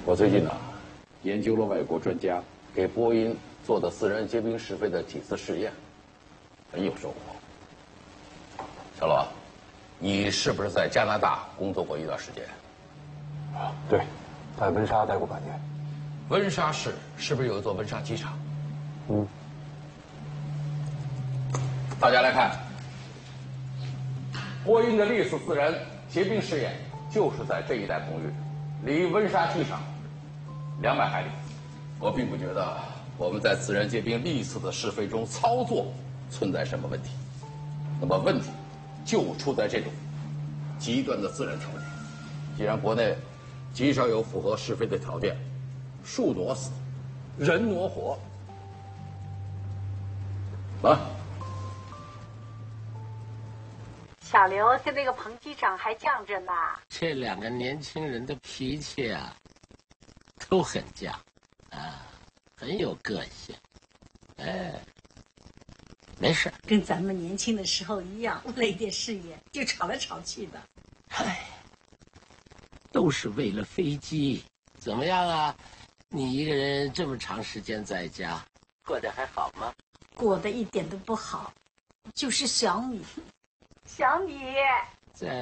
我最近呢，研究了外国专家给波音做的私人结冰试飞的几次试验，很有收获。小罗，你是不是在加拿大工作过一段时间？ 啊，对，在温莎待过半年。 温莎市是不是有一座温莎机场？ 嗯。 大家来看，波音的历次私人结冰试验就是在这一带空域，离温莎机场200海里。我并不觉得我们在自然结冰历次的试飞中操作存在什么问题。那么问题就出在这种极端的自然条件。既然国内极少有符合试飞的条件，树挪死，人挪活，啊。 小刘跟那个彭机长还犟着呢。 这2个年轻人的脾气啊，都很犟，啊，很有个性。哎，没事， 跟咱们年轻的时候一样，为了一点事业就吵来吵去的。 哎，都是为了飞机。怎么样啊？你一个人这么长时间在家，过得还好吗？ 过得一点都不好，就是想你。想你。 在